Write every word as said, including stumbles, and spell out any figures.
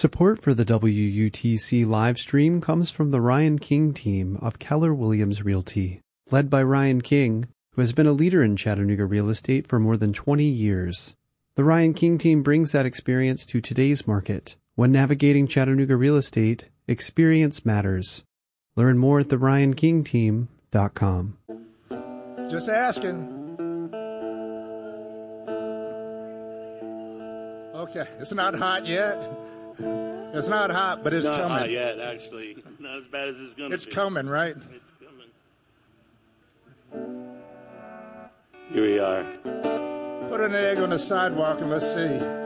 Support for the W U T C live stream comes from the Ryan King team of Keller Williams Realty, led by Ryan King, who has been a leader in Chattanooga real estate for more than twenty years. The Ryan King team brings that experience to today's market. When navigating Chattanooga real estate, experience matters. Learn more at the ryan king team dot com. Just asking. Okay, it's not hot yet. It's not hot, but it's not coming. Not hot yet, actually. Not as bad as it's going to be. It's coming, right? It's coming. Here we are. Put an egg on the sidewalk and let's see.